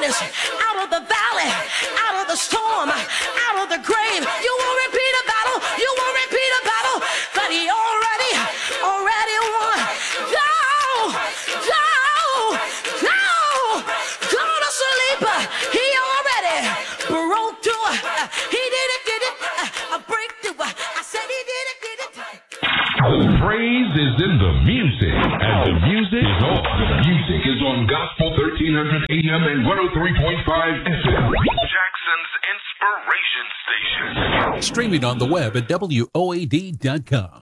darkness, out of the valley, out of the storm, out of the grave. You won't repeat a battle. You won't repeat a battle that he already won. Go to sleep. He already broke through. He did it, a breakthrough. I said he did it. The praise is in the music, and the music is on. The music is on Gospel 1300 AM and 103.5 FM. Jackson's Inspiration Station. Streaming on the web at WOAD.com.